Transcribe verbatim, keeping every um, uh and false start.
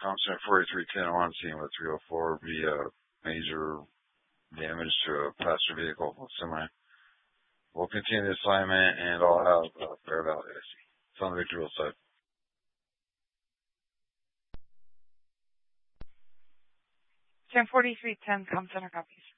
Comcent forty-three ten on scene with three oh four via major damage to a passenger vehicle, semi. We'll continue the assignment and I'll have uh, Bear Valley, I see. It's on the Victorville side. ten forty-three ten, Com Center copies.